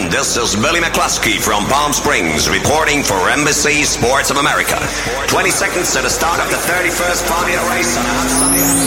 gentlemen, this is Billy McCluskey from Palm Springs reporting for Embassy Sports of America. 20 seconds to the start of the 31st Formula race on